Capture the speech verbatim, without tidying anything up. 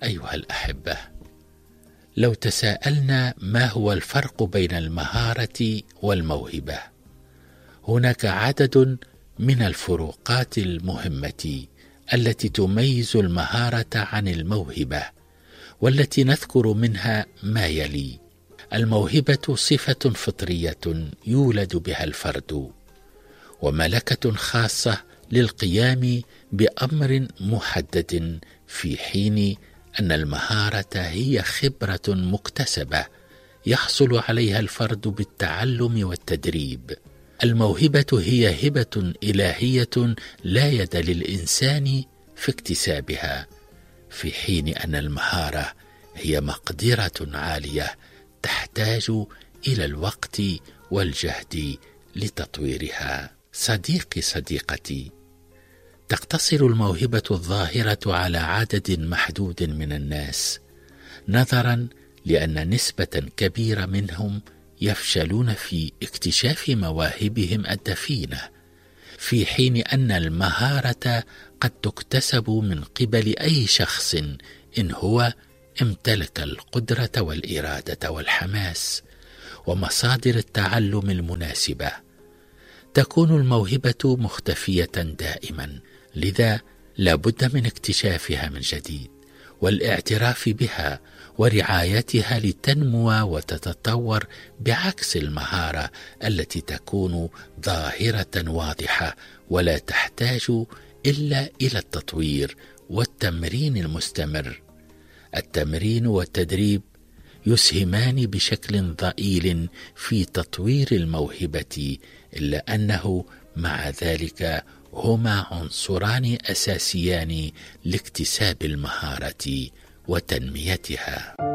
أيها الأحبة، لو تساءلنا ما هو الفرق بين المهارة والموهبة، هناك عدد من الفروقات المهمة التي تميز المهارة عن الموهبة، والتي نذكر منها ما يلي. الموهبة صفة فطرية يولد بها الفرد، وملكة خاصة للقيام بأمر محدد، في حين أن المهارة هي خبرة مكتسبة يحصل عليها الفرد بالتعلم والتدريب. الموهبة هي هبة إلهية لا يد للإنسان في اكتسابها، في حين أن المهارة هي مقدرة عالية تحتاج إلى الوقت والجهد لتطويرها. صديقي صديقتي، تقتصر الموهبة الظاهرة على عدد محدود من الناس، نظرا لأن نسبة كبيرة منهم يفشلون في اكتشاف مواهبهم الدفينة، في حين أن المهارة قد تكتسب من قبل أي شخص إن هو امتلك القدرة والإرادة والحماس ومصادر التعلم المناسبة. تكون الموهبة مختفية دائما، لذا لا بد من اكتشافها من جديد والاعتراف بها ورعايتها لتنمو وتتطور، بعكس المهارة التي تكون ظاهرة واضحة ولا تحتاج إلا إلى التطوير والتمرين المستمر. التمرين والتدريب يسهمان بشكل ضئيل في تطوير الموهبة، إلا أنه مع ذلك هما عنصران أساسيان لاكتساب المهارة وتنميتها.